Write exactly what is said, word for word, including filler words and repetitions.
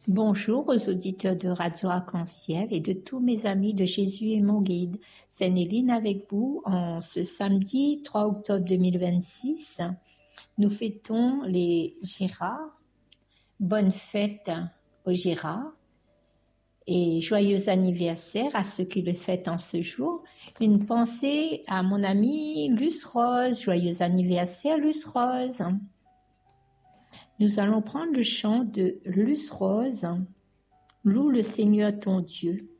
Bonjour aux auditeurs de Radio Arc-en-Ciel et de tous mes amis de Jésus et mon guide. C'est Néline avec vous en ce samedi trois octobre deux mille vingt-six. Nous fêtons les Gérards. Bonne fête aux Gérards et joyeux anniversaire à ceux qui le fêtent en ce jour. Une pensée à mon amie Luce Rose. Joyeux anniversaire Luce Rose. Nous allons prendre le chant de Luce Rose. Loue le Seigneur ton Dieu.